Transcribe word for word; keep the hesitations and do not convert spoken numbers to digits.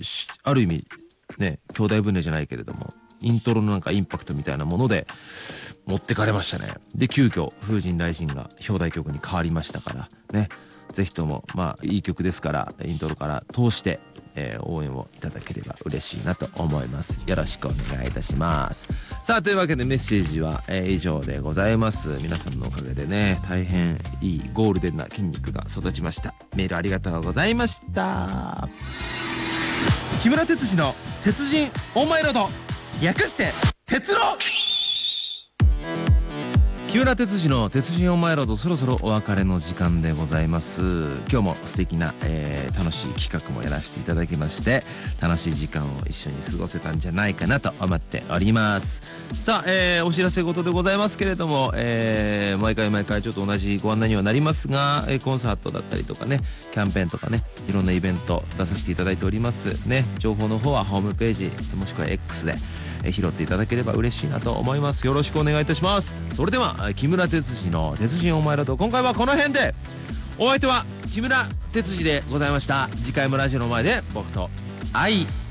ある意味ね兄弟船じゃないけれどもイントロのなんかインパクトみたいなもので持ってかれましたね。で急遽風神雷神が表題曲に変わりましたからね、ぜひともまあいい曲ですからイントロから通して、えー、応援をいただければ嬉しいなと思います。よろしくお願いいたします。さあというわけでメッセージは、えー、以上でございます。皆さんのおかげでね大変いいゴールデンな筋肉が育ちました。メールありがとうございました。木村哲司の鉄人オンマイロード、略して鉄郎。木村哲司の鉄人オンマイロード、そろそろお別れの時間でございます。今日も素敵な、えー、楽しい企画もやらせていただきまして楽しい時間を一緒に過ごせたんじゃないかなと思っております。さあ、えー、お知らせ事でございますけれども、えー、毎回毎回ちょっと同じご案内にはなりますが、えー、コンサートだったりとかねキャンペーンとかねいろんなイベント出させていただいておりますね。情報の方はホームページもしくは X で拾っていただければ嬉しいなと思います。よろしくお願いいたします。それでは木村哲司の鉄人お前らと今回はこの辺で。お相手は木村哲司でございました。次回もラジオの前で僕と愛